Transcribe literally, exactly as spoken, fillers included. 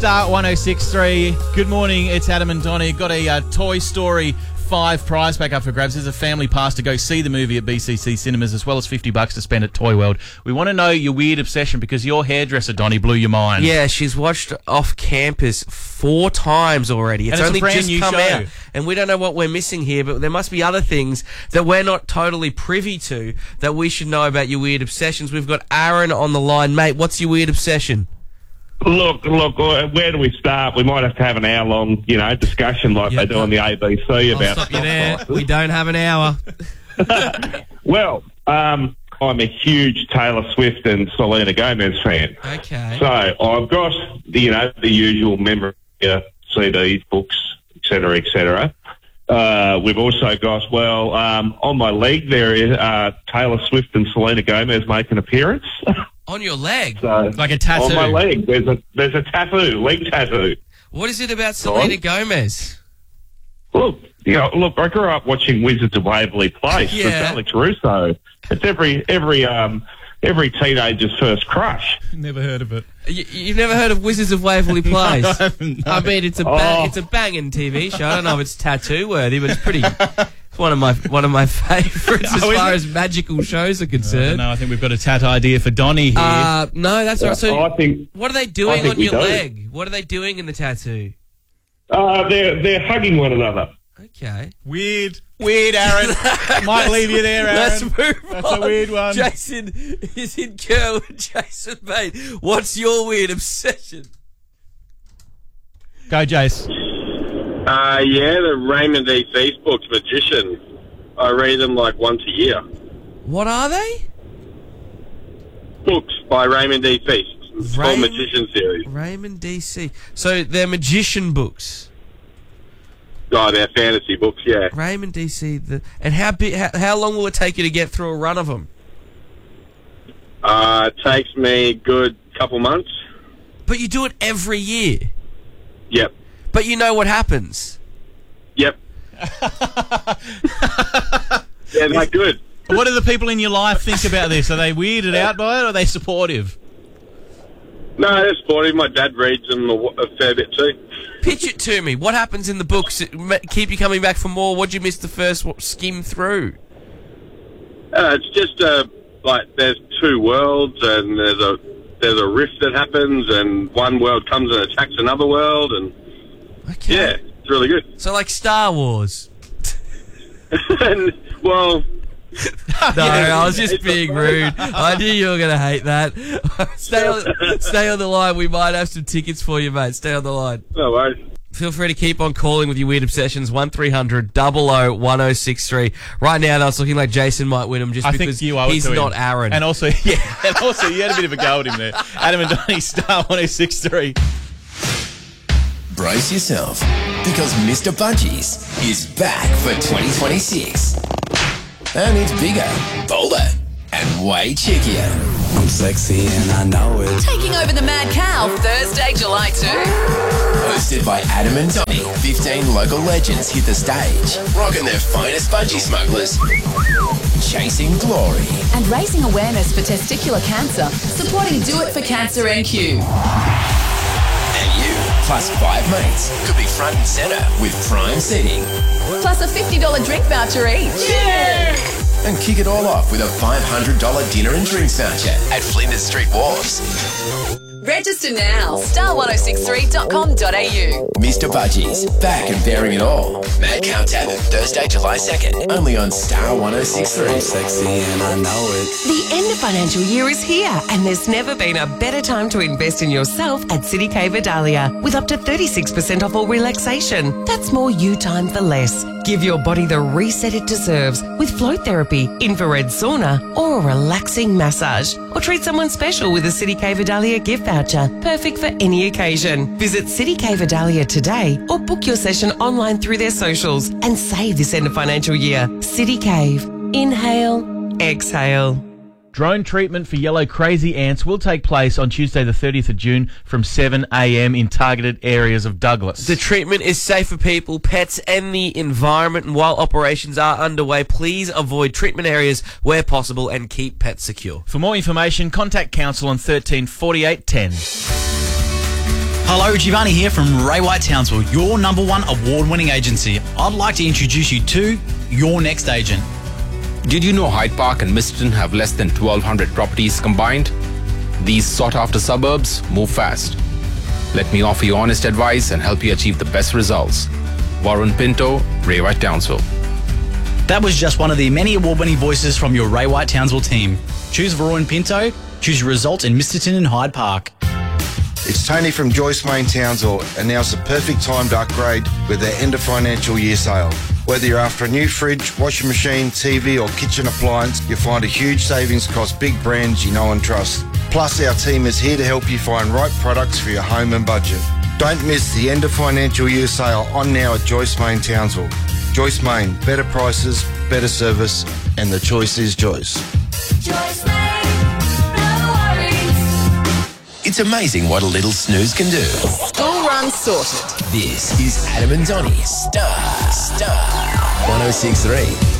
Star one oh six point three. Good morning, it's Adam and Donnie. Got a uh, Toy Story five prize pack up for grabs. There's a family pass to go see the movie at B C C Cinemas, as well as fifty bucks to spend at Toy World. We want to know your weird obsession because your hairdresser, Donnie, blew your mind. Yeah, she's watched Off Campus four times already. It's, and it's only a brand just new come show. out. And we don't know what we're missing here, but there must be other things that we're not totally privy to that we should know about your weird obsessions. We've got Aaron on the line. Mate, what's your weird obsession? Look, look, where do we start? We might have to have an hour-long, you know, discussion like Yeah, they do on the A B C I'll about stop you stock there. prices. We don't have an hour. Well, um, I'm a huge Taylor Swift and Selena Gomez fan. Okay. So I've got, you know, the usual memorabilia, C Ds, books, et cetera, et cetera. Uh, we've also got, well, um, on my leg there is uh, Taylor Swift and Selena Gomez make an appearance. On your leg? So Like a tattoo. on my leg, there's a there's a tattoo, leg tattoo. What is it about Selena Gomez? Look, you know, look, I grew up watching Wizards of Waverly Place with Yeah. Alex Russo. It's every every um every teenager's first crush. Never heard of it. You, you've never heard of Wizards of Waverly Place? I mean, it's a ba- Oh. it's a banging T V show. I don't know if it's tattoo worthy, but it's pretty. It's one of my one of my favourites as Oh, is far it? as magical shows are Uh, concerned. no, I think we've got a tat idea for Donnie here. Uh, no, that's all right. So, I think what are they I doing think on we your do. leg? What are they doing in the tattoo? uh, they're they're hugging one another. Okay. Weird. Weird, Aaron. Might leave you there, Aaron. Let's move That's on. a weird one. Jason is in Kerr with Jason, mate. What's your weird obsession? Go, Jace. Uh, yeah, the Raymond E. Feast books, Magician. I read them like once a year. What are they? Books by Raymond E. Feast. It's called Raymond- Magician series. Raymond D C. So they're magician books. Oh, they're fantasy books, yeah. Raymond D C. The, and how, big, how how long will it take you to get through a run of them? Uh, it takes me a good couple months. But you do it every year. Yep. But you know what happens. Yep. Yeah, they're good. What do the people in your life think about this? Are they weirded out by it or are they supportive? No, they're sportive. My dad reads them a, a fair bit too. Pitch it to me. What happens in the books? It ma- keep you coming back for more? What'd you miss the first wa- skim through? Uh, it's just uh, like there's two worlds, and there's a there's a rift that happens, and one world comes and attacks another world, and Okay. yeah, it's really good. So like Star Wars. And, well, No, I was just being rude. I knew you were going to hate that. stay on, stay on the line. We might have some tickets for you, mate. Stay on the line. no worries. Feel free to keep on calling with your weird obsessions. one three hundred double oh one oh six three. Right now, though, it's looking like Jason might win them just I because think you owe it he's to him. not Aaron. And also, yeah, and also you had a bit of a go at him there. Adam and Donnie, Star one oh six point three. Brace yourself, because Mister Budgies is back for twenty twenty-six. And it's bigger, bolder, and way chickier. I'm sexy and I know it. Taking over the Mad Cow, Thursday, July second. Hosted by Adam and Donnie, fifteen local legends hit the stage, rocking their finest budgie smugglers, chasing glory. And raising awareness for testicular cancer, supporting Do It for Cancer N Q. And you, plus five mates, could be front and centre with prime seating. Plus a fifty dollars drink voucher each. And kick it all off with a five hundred dollars dinner and drinks voucher at Flinders Street Wharves. Register now. star one oh six three dot com dot a u. Mister Budgies, back and bearing it all. Mad Cow Tavern, Thursday, July second. Only on Star one oh six point three. I'm sexy and I know it. The end of financial year is here, and there's never been a better time to invest in yourself at City K Vidalia with up to thirty-six percent off all relaxation. That's more you time for less. Give your body the reset it deserves with float therapy, infrared sauna, or a relaxing massage. Or treat someone special with a City K Vidalia gift voucher, perfect for any occasion. Visit City K Vidalia today or book your session online through their socials and save this end of financial year. City Cave. Inhale, exhale. Drone treatment for yellow crazy ants will take place on Tuesday the thirtieth of June from seven a m in targeted areas of Douglas. The treatment is safe for people, pets, and the environment. And while operations are underway, please avoid treatment areas where possible and keep pets secure. For more information, contact Council on thirteen forty-eight ten. Hello, Giovanni here from Ray White Townsville, your number one award-winning agency. I'd like to introduce you to your next agent. Did you know Hyde Park and Misterton have less than twelve hundred properties combined? These sought-after suburbs move fast. Let me offer you honest advice and help you achieve the best results. Varun Pinto, Ray White Townsville. That was just one of the many award-winning voices from your Ray White Townsville team. Choose Varun Pinto, choose your results in Misterton and Hyde Park. It's Tony from Joyce Main Townsville, and now's the perfect time to upgrade with their end of financial year sale. Whether you're after a new fridge, washing machine, T V or kitchen appliance, you'll find a huge savings across big brands you know and trust. Plus, our team is here to help you find right products for your home and budget. Don't miss the end of financial year sale on now at Joyce Main Townsville. Joyce Main, better prices, better service, and the choice is Joyce. Joyce Main, no worries. It's amazing what a little snooze can do. School run sorted. This is Adam and Donnie Star Star one oh six point three.